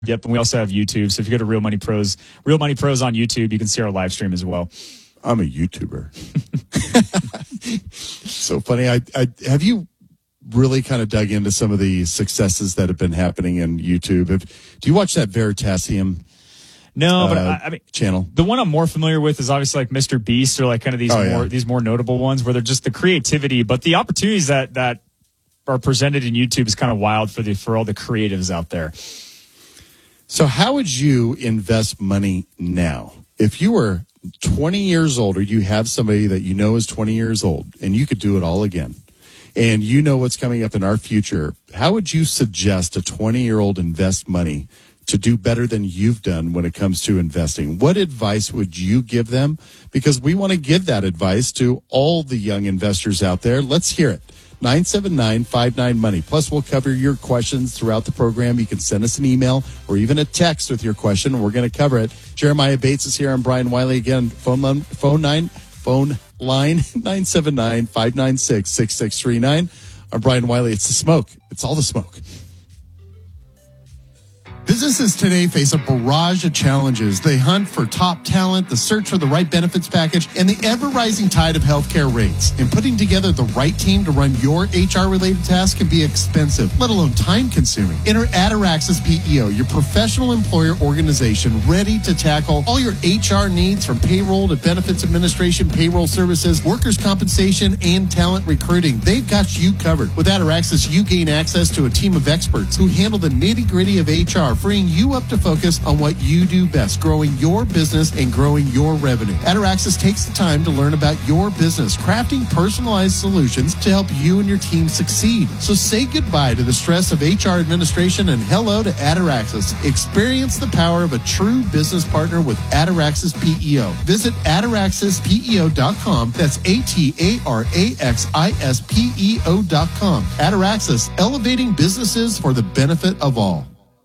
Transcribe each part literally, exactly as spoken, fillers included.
Yep, and we also have YouTube. So if you go to Real Money Pros, Real Money Pros on YouTube, you can see our live stream as well. I'm a YouTuber. So funny. I, I have you really kind of dug into some of the successes that have been happening in YouTube? Have, do you watch that Veritasium? No, but uh, I, I mean, channel. The one I'm more familiar with is obviously like Mister Beast or like kind of these Oh, more yeah. these more notable ones where they're just the creativity, but the opportunities that that are presented in YouTube is kind of wild for the for all the creatives out there. So how would you invest money now? If you were twenty years old, or you have somebody that you know is twenty years old and you could do it all again, and you know what's coming up in our future, how would you suggest a twenty-year-old invest money to do better than you've done when it comes to investing? What advice would you give them? Because we want to give that advice to all the young investors out there. Let's hear it. nine seven nine five nine money. Plus, we'll cover your questions throughout the program. You can send us an email or even a text with your question, and we're going to cover it. Jeremiah Bates is here. I'm Brian Wiley again. Phone line, phone nine, phone line nine seven nine five nine six six six three nine. I'm Brian Wiley. It's the smoke. It's all the smoke. Businesses today face a barrage of challenges. They hunt for top talent, the search for the right benefits package, and the ever-rising tide of healthcare rates. And putting together the right team to run your H R-related tasks can be expensive, let alone time-consuming. Enter Ataraxis P E O, your professional employer organization ready to tackle all your H R needs, from payroll to benefits administration, payroll services, workers' compensation, and talent recruiting. They've got you covered. With Ataraxis, you gain access to a team of experts who handle the nitty-gritty of H R, freeing you up to focus on what you do best, growing your business and growing your revenue. Ataraxis takes the time to learn about your business, crafting personalized solutions to help you and your team succeed. So say goodbye to the stress of H R administration and hello to Ataraxis. Experience the power of a true business partner with Ataraxis P E O. Visit ataraxis P E O dot com. That's A T A R A X I S P E O dot com. Ataraxis, elevating businesses for the benefit of all.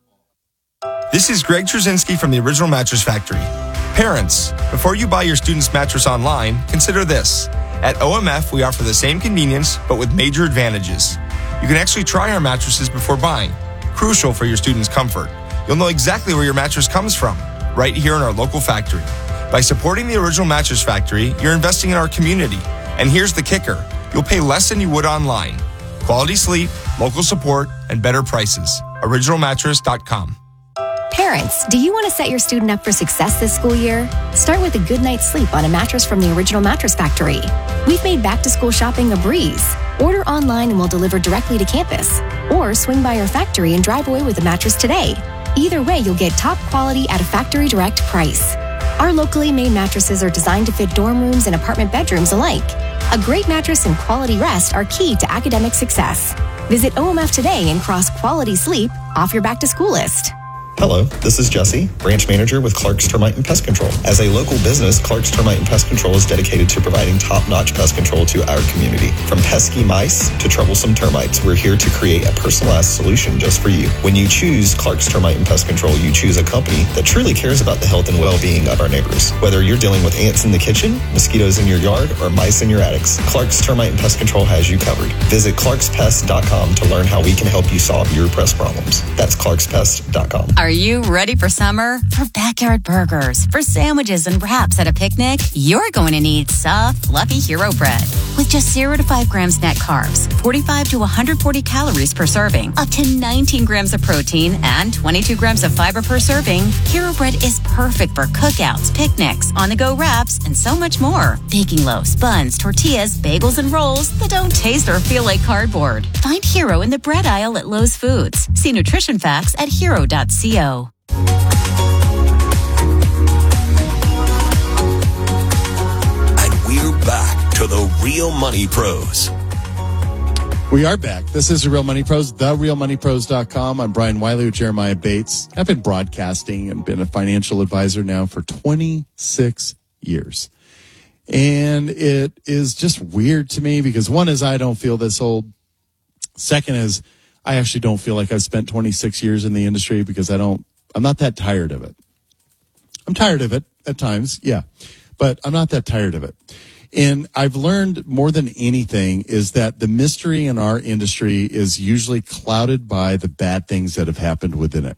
This is Greg Trzynski from the Original Mattress Factory. Parents, before you buy your student's mattress online, consider this. At O M F, we offer the same convenience, but with major advantages. You can actually try our mattresses before buying, crucial for your student's comfort. You'll know exactly where your mattress comes from, right here in our local factory. By supporting the Original Mattress Factory, you're investing in our community. And here's the kicker. You'll pay less than you would online. Quality sleep, local support, and better prices. original mattress dot com. Parents, do you want to set your student up for success this school year? Start with a good night's sleep on a mattress from the Original Mattress Factory. We've made back-to-school shopping a breeze. Order online and we'll deliver directly to campus. Or swing by our factory and drive away with a mattress today. Either way, you'll get top quality at a factory direct price. Our locally made mattresses are designed to fit dorm rooms and apartment bedrooms alike. A great mattress and quality rest are key to academic success. Visit O M F today and cross quality sleep off your back-to-school list. Hello, this is Jesse, branch manager with Clark's Termite and Pest Control. As a local business, Clark's Termite and Pest Control is dedicated to providing top-notch pest control to our community. From pesky mice to troublesome termites, we're here to create a personalized solution just for you. When you choose Clark's Termite and Pest Control, you choose a company that truly cares about the health and well-being of our neighbors. Whether you're dealing with ants in the kitchen, mosquitoes in your yard, or mice in your attics, Clark's Termite and Pest Control has you covered. Visit clarks pest dot com to learn how we can help you solve your pest problems. That's clarks pest dot com. Are you ready for summer? For backyard burgers, for sandwiches and wraps at a picnic? You're going to need soft, fluffy Hero Bread. With just zero to five grams net carbs, forty-five to one hundred forty calories per serving, up to nineteen grams of protein, and twenty-two grams of fiber per serving, Hero Bread is perfect for cookouts, picnics, on-the-go wraps, and so much more. Baking loaves, buns, tortillas, bagels, and rolls that don't taste or feel like cardboard. Find Hero in the bread aisle at Lowe's Foods. See nutrition facts at hero dot co. And we're back to the Real Money Pros. We are back. This is the Real Money Pros, the real money pros dot com. I'm Brian Wiley with Jeremiah Bates. I've been broadcasting and been a financial advisor now for twenty-six years. And it is just weird to me because one is I don't feel this old. Second is I actually don't feel like I've spent twenty-six years in the industry because I don't, I'm not that tired of it. I'm tired of it at times, yeah, but I'm not that tired of it. And I've learned more than anything is that the mystery in our industry is usually clouded by the bad things that have happened within it.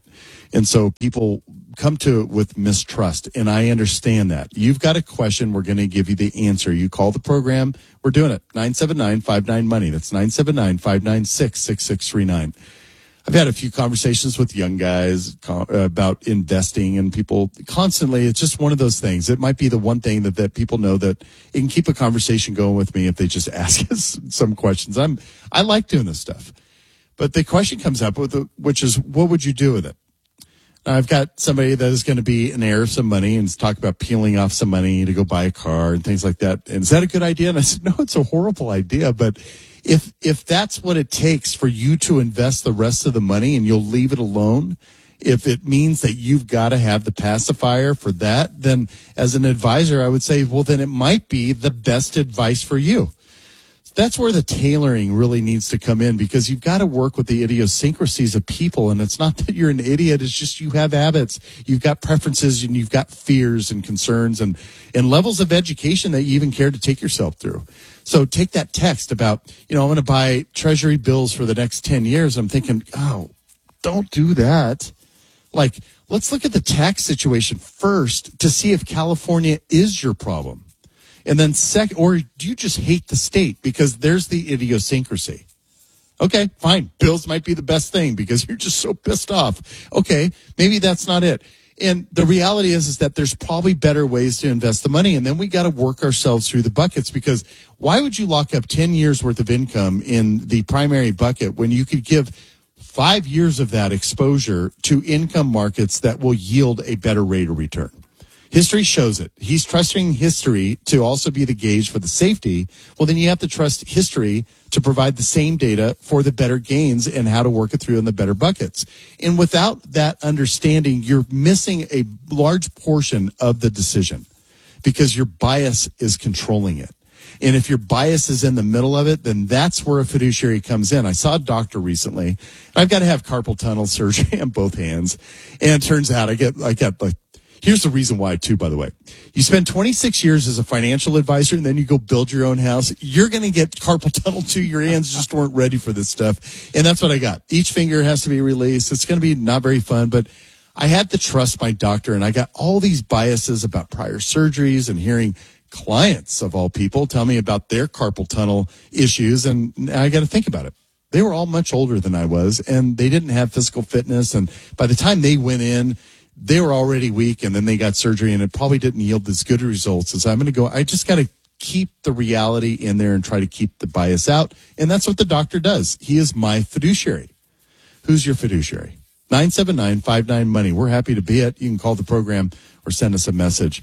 And so people come to it with mistrust, and I understand that. You've got a question, we're going to give you the answer. You call the program, we're doing it. nine seven nine, five nine, money. That's nine seven nine, five nine six, six six three nine. I've had a few conversations with young guys about investing, and people constantly, it's just one of those things. It might be the one thing that, that people know that it can keep a conversation going with me if they just ask us some questions. I'm, I like doing this stuff. But the question comes up, with the, which is, what would you do with it? I've got somebody that is going to be an heir of some money and talk about peeling off some money to go buy a car and things like that. And is that a good idea? And I said, no, it's a horrible idea. But if if that's what it takes for you to invest the rest of the money and you'll leave it alone, if it means that you've got to have the pacifier for that, then as an advisor, I would say, well, then it might be the best advice for you. That's where the tailoring really needs to come in, because you've got to work with the idiosyncrasies of people. And it's not that you're an idiot. It's just you have habits. You've got preferences and you've got fears and concerns and, and levels of education that you even care to take yourself through. So take that text about, you know, I'm going to buy treasury bills for the next ten years. I'm thinking, oh, don't do that. Like, let's look at the tax situation first to see if California is your problem. And then second, or do you just hate the state? Because there's the idiosyncrasy. Okay, fine. Bills might be the best thing because you're just so pissed off. Okay, maybe that's not it. And the reality is, is that there's probably better ways to invest the money. And then we got to work ourselves through the buckets, because why would you lock up ten years worth of income in the primary bucket when you could give five years of that exposure to income markets that will yield a better rate of return? History shows it. He's trusting history to also be the gauge for the safety. Well, then you have to trust history to provide the same data for the better gains and how to work it through in the better buckets. And without that understanding, you're missing a large portion of the decision because your bias is controlling it. And if your bias is in the middle of it, then that's where a fiduciary comes in. I saw a doctor recently. I've got to have carpal tunnel surgery on both hands. And it turns out I get, I get like, here's the reason why, too, by the way. You spend twenty-six years as a financial advisor, and then you go build your own house. You're going to get carpal tunnel, too. Your hands just weren't ready for this stuff. And that's what I got. Each finger has to be released. It's going to be not very fun, but I had to trust my doctor, and I got all these biases about prior surgeries and hearing clients, of all people, tell me about their carpal tunnel issues, and I got to think about it. They were all much older than I was, and they didn't have physical fitness, and by the time they went in, they were already weak, and then they got surgery, and it probably didn't yield as good results as I'm going to go. I just got to keep the reality in there and try to keep the bias out, and that's what the doctor does. He is my fiduciary. Who's your fiduciary? nine seven nine, five nine, money. We're happy to be it. You can call the program or send us a message.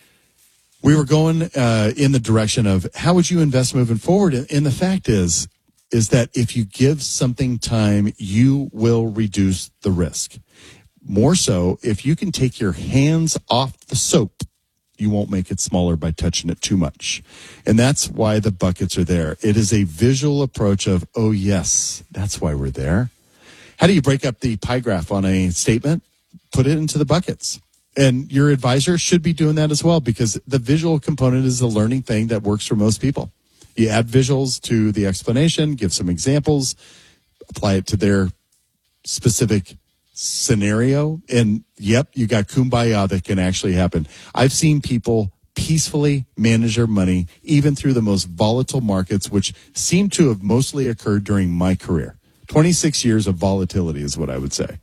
We were going uh, in the direction of how would you invest moving forward, and the fact is, is that if you give something time, you will reduce the risk. More so, if you can take your hands off the soap, you won't make it smaller by touching it too much. And that's why the buckets are there. It is a visual approach of, oh, yes, that's why we're there. How do you break up the pie graph on a statement? Put it into the buckets. And your advisor should be doing that as well, because the visual component is the learning thing that works for most people. You add visuals to the explanation, give some examples, apply it to their specific scenario, and yep, you got kumbaya that can actually happen. I've seen people peacefully manage their money even through the most volatile markets, which seem to have mostly occurred during my career. twenty-six years of volatility is what I would say.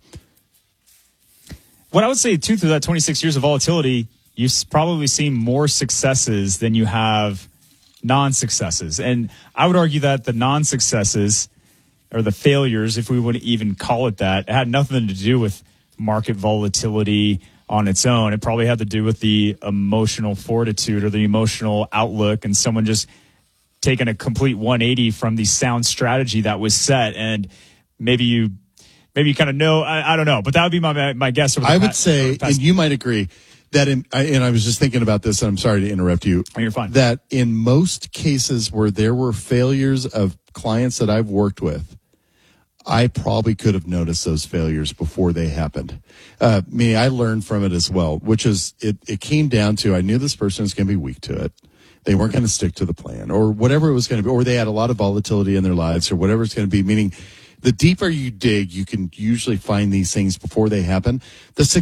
What I would say, too, through that twenty-six years of volatility, you've probably seen more successes than you have non-successes. And I would argue that the non-successes, or the failures, if we would even call it that, it had nothing to do with market volatility on its own. It probably had to do with the emotional fortitude or the emotional outlook, and someone just taking a complete one eighty from the sound strategy that was set. And maybe you maybe you kind of know, I, I don't know, but that would be my my guess. Over the I would past, say, and you might agree, that in, I, and I was just thinking about this, and I'm sorry to interrupt you. Oh, you're fine. That in most cases where there were failures of clients that I've worked with, I probably could have noticed those failures before they happened. Uh, me, I learned from it as well, which is it, it came down to, I knew this person was going to be weak to it. They weren't going to stick to the plan, or whatever it was going to be, or they had a lot of volatility in their lives, or whatever it's going to be, meaning The deeper you dig, you can usually find these things before they happen. The